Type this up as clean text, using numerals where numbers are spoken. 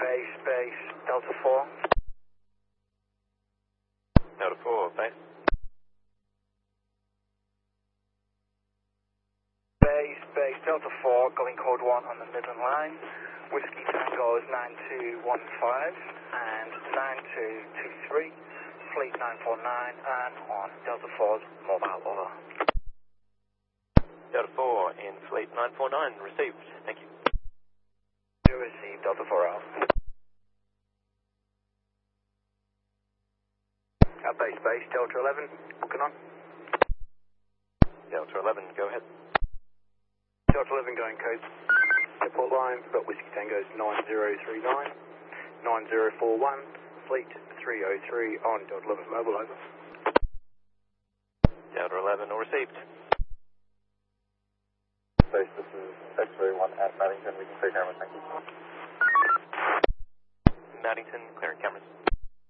base, Delta 4. Delta 4, base. Base, Delta 4, going code 1 on the Midland line. Whiskey Tango is 9215 and 9223, Fleet 949, and on Delta 4's mobile, over. Delta 4 in Fleet 949, received. Thank you. You received, Delta 4 out. Base, Delta 11, booking on. Delta 11, go ahead. Delta 11 going code. Airport line, got Whiskey Tango's 9039, 9041, Fleet 303 on Delta 11 mobile, over. Delta 11, all received. Base, this is X-ray 1 at Maddington, we can take camera, thank you. Maddington, clearing cameras.